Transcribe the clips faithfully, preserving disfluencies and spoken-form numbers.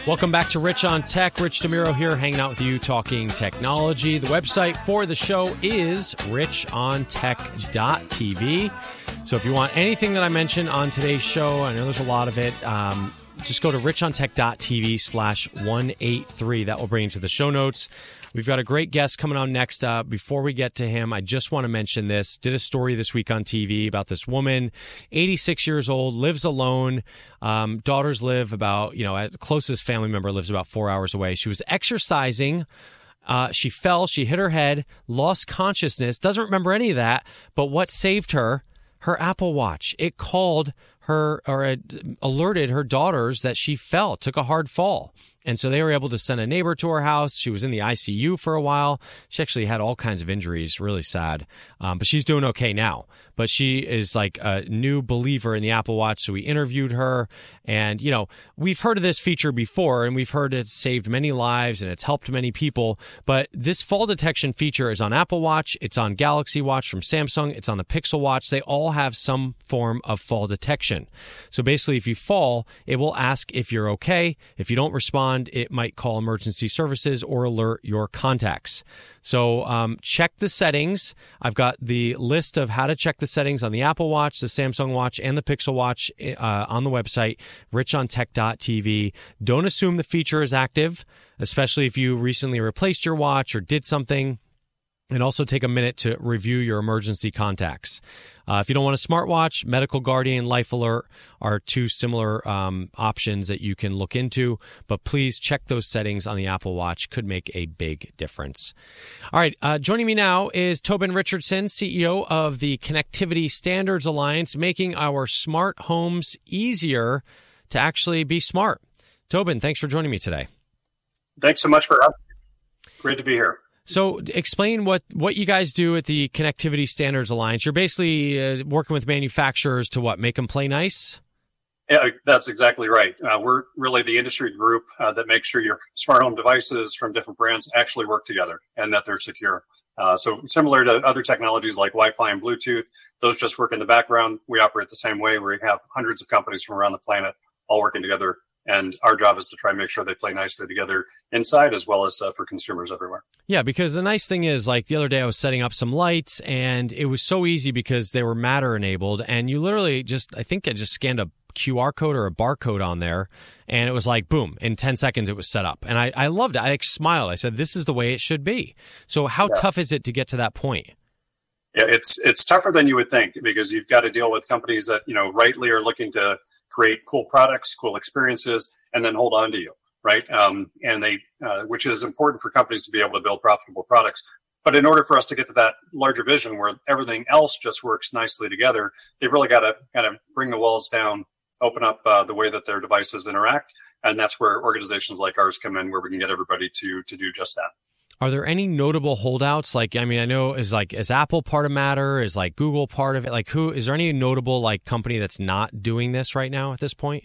Welcome back to Rich on Tech. Rich DeMuro here, hanging out with you, talking technology. The website for the show is rich on tech dot t v. So if you want anything that I mentioned on today's show, I know there's a lot of it, um, just go to rich on tech dot t v slash one eighty-three. That will bring you to the show notes. We've got a great guest coming on next. Uh, before we get to him, I just want to mention this. Did a story this week on T V about this woman, eighty-six years old, lives alone. Um, daughters live about, you know, at closest family member lives about four hours away. She was exercising. Uh, she fell. She hit her head, lost consciousness, doesn't remember any of that. But what saved her? Her Apple Watch. It called her or it alerted her daughters that she fell, took a hard fall. And so they were able to send a neighbor to her house. She was in the I C U for a while. She actually had all kinds of injuries, really sad. Um, but she's doing okay now. But she is like a new believer in the Apple Watch. So we interviewed her. And, you know, we've heard of this feature before, and we've heard it's saved many lives and it's helped many people. But this fall detection feature is on Apple Watch. It's on Galaxy Watch from Samsung. It's on the Pixel Watch. They all have some form of fall detection. So basically, if you fall, it will ask if you're okay. If you don't respond, it might call emergency services or alert your contacts. So um, check the settings. I've got the list of how to check the settings on the Apple Watch, the Samsung Watch, and the Pixel Watch uh, on the website, rich on tech dot t v. Don't assume the feature is active, especially if you recently replaced your watch or did something. And also take a minute to review your emergency contacts. Uh, if you don't want a smartwatch, Medical Guardian, Life Alert are two similar um, options that you can look into. But please check those settings on the Apple Watch. Could make a big difference. All right. Uh, joining me now is Tobin Richardson, C E O of the Connectivity Standards Alliance, making our smart homes easier to actually be smart. Tobin, thanks for joining me today. Thanks so much for having me. Great to be here. So explain what, what you guys do at the Connectivity Standards Alliance. You're basically uh, working with manufacturers to what, make them play nice? Yeah, that's exactly right. Uh, we're really the industry group uh, that makes sure your smart home devices from different brands actually work together and that they're secure. Uh, so similar to other technologies like Wi-Fi and Bluetooth, those just work in the background. We operate the same way. We have hundreds of companies from around the planet all working together. And our job is to try and make sure they play nicely together inside as well as uh, for consumers everywhere. Yeah, because the nice thing is, like the other day I was setting up some lights and it was so easy because they were Matter enabled. And you literally just, I think I just scanned a Q R code or a barcode on there and it was like, boom, in ten seconds it was set up. And I, I loved it. I like, smiled. I said, this is the way it should be. So how yeah. tough is it to get to that point? Yeah, it's it's tougher than you would think because you've got to deal with companies that, you know, rightly are looking to create cool products, cool experiences, and then hold on to you, right? Um, and they, uh, which is important for companies to be able to build profitable products. But in order for us to get to that larger vision where everything else just works nicely together, they've really got to kind of bring the walls down, open up uh, the way that their devices interact, and that's where organizations like ours come in, where we can get everybody to to do just that. Are there any notable holdouts? Like, I mean, I know is like, is Apple part of Matter? Is like Google part of it? Like who, is there any notable like company that's not doing this right now at this point?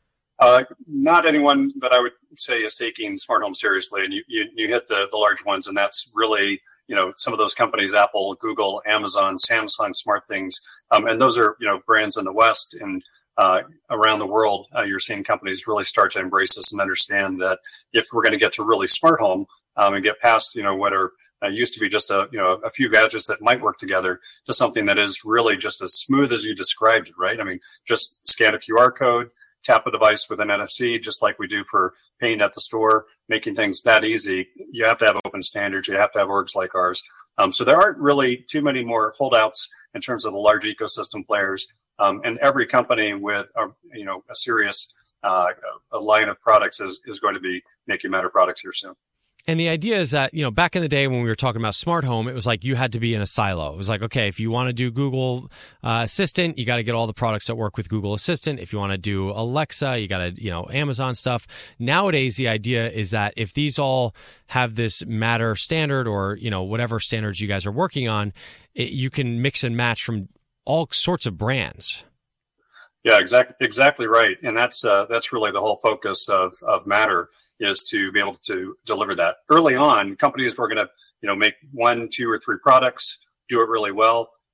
Uh, not anyone that I would say is taking smart home seriously. And you, you, you hit the, the large ones, and that's really, you know, some of those companies, Apple, Google, Amazon, Samsung, SmartThings. Um, and those are, you know, brands in the West and uh, around the world. Uh, you're seeing companies really start to embrace this and understand that if we're going to get to really smart home, Um, and get past, you know, what are uh, used to be just a, you know, a few gadgets that might work together to something that is really just as smooth as you described it, right? I mean, just scan a Q R code, tap a device with an N F C, just like we do for paying at the store, making things that easy. You have to have open standards. You have to have orgs like ours. Um, so there aren't really too many more holdouts in terms of the large ecosystem players. Um, and every company with, a, you know, a serious uh, a line of products is, is going to be making Matter products here soon. And the idea is that, you know, back in the day when we were talking about smart home, it was like you had to be in a silo. It was like, okay, if you want to do Google uh, Assistant, you got to get all the products that work with Google Assistant. If you want to do Alexa, you got to, you know, Amazon stuff. Nowadays, the idea is that if these all have this Matter standard or, you know, whatever standards you guys are working on, it, you can mix and match from all sorts of brands. Yeah, exactly, exactly right. And that's uh, that's really the whole focus of of Matter, is to be able to deliver that. Early on, companies were going to, you know, make one, two, or three products, do it really well,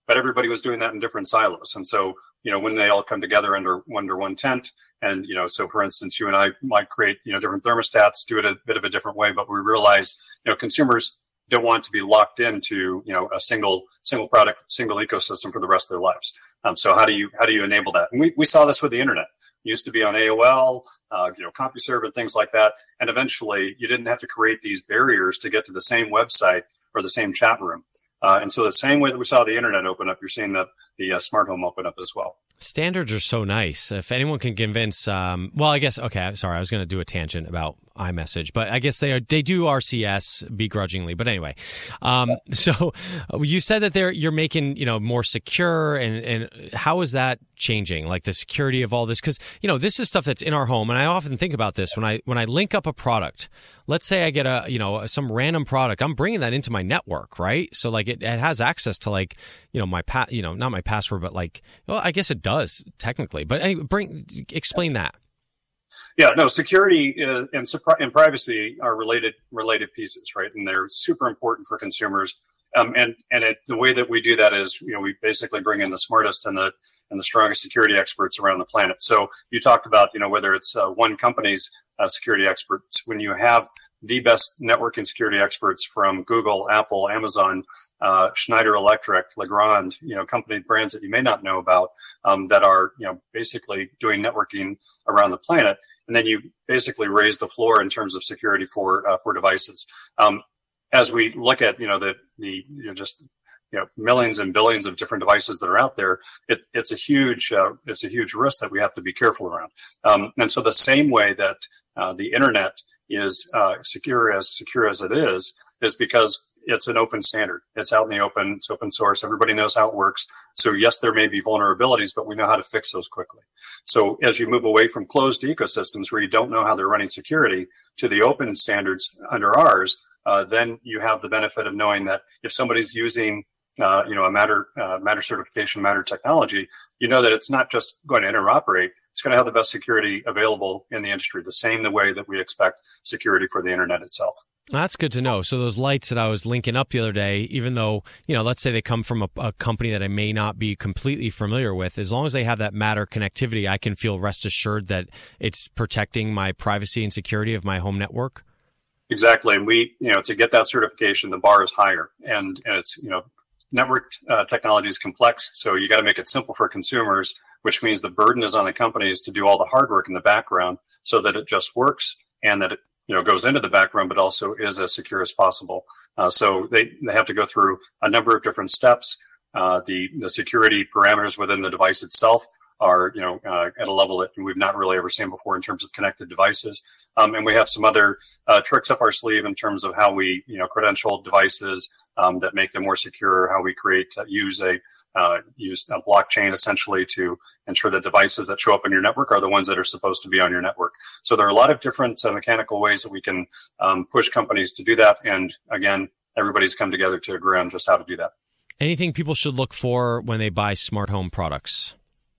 but everybody was doing that in different silos. And so, you know, when they all come together under under one tent, and, you know, so for instance, you and I might create, you know, different thermostats, do it a bit of a different way, but we realize, you know, consumers don't want to be locked into, you know, a single single product, single ecosystem for the rest of their lives. Um, so how do you how do you enable that? And we, we saw this with the internet. It used to be on A O L, uh, you know, CompuServe and things like that. And eventually you didn't have to create these barriers to get to the same website or the same chat room. Uh, and so the same way that we saw the internet open up, you're seeing the, the uh, smart home open up as well. Standards are so nice. If anyone can convince, um, well, I guess, okay, sorry, I was going to do a tangent about iMessage, but I guess they are, they do R C S begrudgingly. But anyway, um, so you said that they're, you're making, you know, more secure, and, and how is that changing? Like the security of all this? Because, you know, this is stuff that's in our home. And I often think about this when I, when I link up a product. Let's say I get a, you know, some random product, I'm bringing that into my network, right? So like it, it has access to like, you know, my pa- you know, not my password, but like, well, I guess it does technically, but anyway, bring, explain that. Yeah, no, security is, and, and privacy are related related pieces, right? And they're super important for consumers. Um, and and it, the way that we do that is, you know, we basically bring in the smartest and the and the strongest security experts around the planet. So you talked about, you know, whether it's uh, one company's uh, security experts. When you have the best networking security experts from Google, Apple, Amazon, uh, Schneider Electric, Legrand, you know, company brands that you may not know about, um, that are, you know, basically doing networking around the planet. And then you basically raise the floor in terms of security for, uh, for devices. Um, as we look at, you know, the, the, you know, just, you know, millions and billions of different devices that are out there, it, it's a huge, uh, it's a huge risk that we have to be careful around. Um, and so the same way that, uh, the internet is uh, secure as secure as it is, is because it's an open standard. It's out in the open. It's open source. Everybody knows how it works. So yes, there may be vulnerabilities, but we know how to fix those quickly. So as you move away from closed ecosystems where you don't know how they're running security to the open standards under ours, uh, then you have the benefit of knowing that if somebody's using uh, you know, a Matter uh, Matter certification, Matter technology, you know that it's not just going to interoperate. It's going to have the best security available in the industry, the same the way that we expect security for the internet itself. That's good to know. So those lights that I was linking up the other day, even though, you know, let's say they come from a, a company that I may not be completely familiar with, as long as they have that Matter connectivity, I can feel rest assured that it's protecting my privacy and security of my home network. Exactly. And we, you know, to get that certification, the bar is higher, and, and it's, you know, network uh, technology is complex. So you got to make it simple for consumers, which means the burden is on the companies to do all the hard work in the background so that it just works and that it, you know, goes into the background, but also is as secure as possible. Uh, so they, they have to go through a number of different steps. Uh, the, the security parameters within the device itself are, you know, uh, at a level that we've not really ever seen before in terms of connected devices. Um, and we have some other uh, tricks up our sleeve in terms of how we, you know, credential devices um, that make them more secure, how we create, uh, use a, uh, use a blockchain essentially to ensure that devices that show up in your network are the ones that are supposed to be on your network. So there are a lot of different uh, mechanical ways that we can um, push companies to do that. And again, everybody's come together to agree on just how to do that. Anything people should look for when they buy smart home products?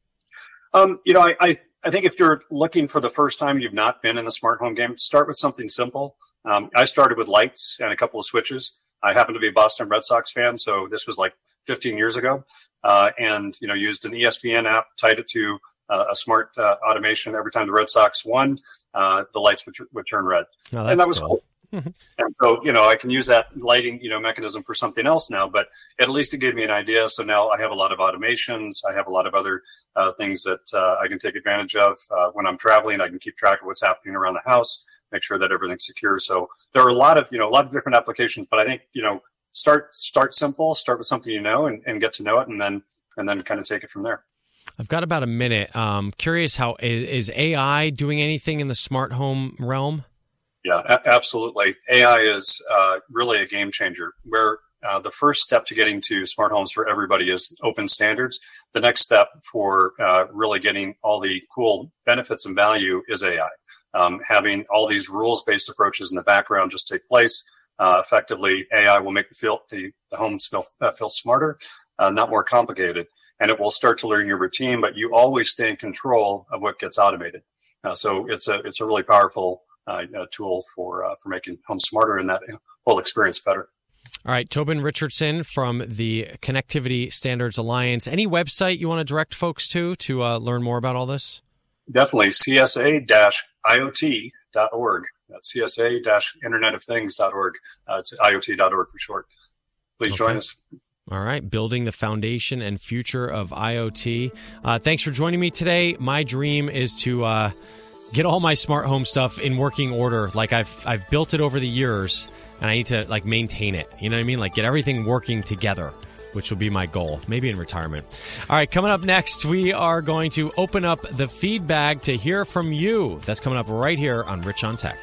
Um, you know, I, I, I think if you're looking for the first time, you've not been in the smart home game, start with something simple. Um, I started with lights and a couple of switches. I happen to be a Boston Red Sox fan, so this was like fifteen years ago, uh, and, you know, used an E S P N app, tied it to uh, a smart uh, automation. Every time the Red Sox won, uh, the lights would, would turn red. Oh, and that was cool. cool. And so, you know, I can use that lighting, you know, mechanism for something else now, but at least it gave me an idea. So now I have a lot of automations. I have a lot of other uh, things that uh, I can take advantage of uh, when I'm traveling. I can keep track of what's happening around the house, make sure that everything's secure. So there are a lot of, you know, a lot of different applications, but I think, you know, start, start simple, start with something, you know, and, and get to know it, and then, and then kind of take it from there. I've got about a minute. Um, curious, how is, is A I doing anything in the smart home realm? Yeah, a- absolutely. A I is uh, really a game changer, where uh, the first step to getting to smart homes for everybody is open standards. The next step for uh, really getting all the cool benefits and value is A I. Um, having all these rules-based approaches in the background just take place. Uh, effectively, A I will make the, feel, the, the homes feel, uh, feel smarter, uh, not more complicated. And it will start to learn your routine, but you always stay in control of what gets automated. Uh, so it's a it's a really powerful Uh, a tool for uh, for making homes smarter and that whole experience better. All right, Tobin Richardson from the Connectivity Standards Alliance. Any website you want to direct folks to to uh, learn more about all this? Definitely, C S A I O T dot org. That's C S A Internet of Things dot org. Uh, it's I O T dot org for short. Please okay. join us. All right, building the foundation and future of IoT. Uh, thanks for joining me today. My dream is to uh, get all my smart home stuff in working order. Like I've I've built it over the years, and I need to like maintain it. You know what I mean? Like get everything working together, which will be my goal, maybe in retirement. All right, coming up next, we are going to open up the feedback to hear from you. That's coming up right here on Rich on Tech.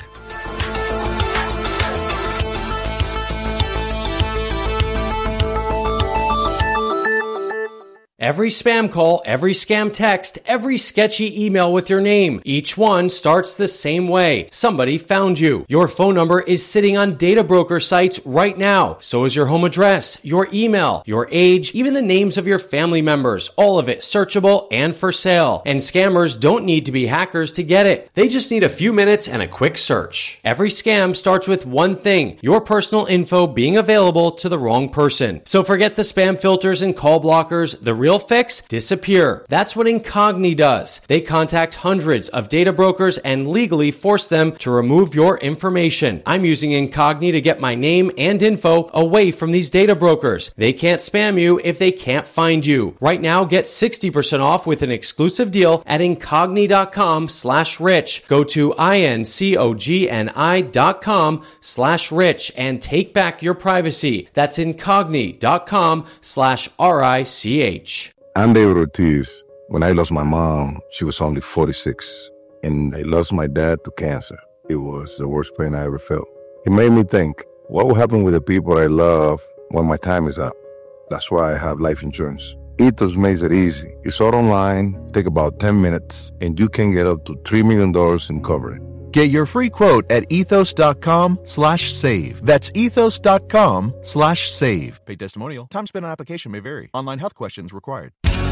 Every spam call, every scam text, every sketchy email with your name, each one starts the same way. Somebody found you. Your phone number is sitting on data broker sites right now. So is your home address, your email, your age, even the names of your family members. All of it searchable and for sale. And scammers don't need to be hackers to get it. They just need a few minutes and a quick search. Every scam starts with one thing, your personal info being available to the wrong person. So forget the spam filters and call blockers. The real fix? Disappear. That's what Incogni does. They contact hundreds of data brokers and legally force them to remove your information. I'm using Incogni to get my name and info away from these data brokers. They can't spam you if they can't find you. Right now, get sixty percent off with an exclusive deal at Incogni.com slash rich. Go to I-N-C-O-G-N-I dot com slash rich and take back your privacy. That's Incogni.com slash R-I-C-H. I'm David Ortiz. When I lost my mom, she was only forty-six, and I lost my dad to cancer. It was the worst pain I ever felt. It made me think, what will happen with the people I love when my time is up? That's why I have life insurance. Ethos makes it easy. It's all online, take about ten minutes, and you can get up to three million dollars in coverage. Get your free quote at ethos.com slash save. That's ethos.com slash save. Paid testimonial. Time spent on application may vary. Online health questions required.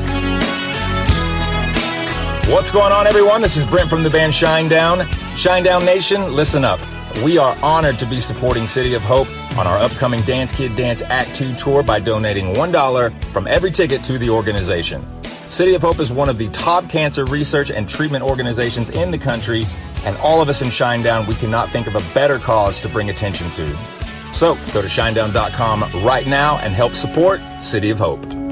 What's going on, everyone? This is Brent from the band Shinedown. Shinedown Nation, listen up. We are honored to be supporting City of Hope on our upcoming Dance Kid Dance Act two tour by donating one dollar from every ticket to the organization. City of Hope is one of the top cancer research and treatment organizations in the country, and all of us in Shinedown, we cannot think of a better cause to bring attention to. So go to shinedown dot com right now and help support City of Hope.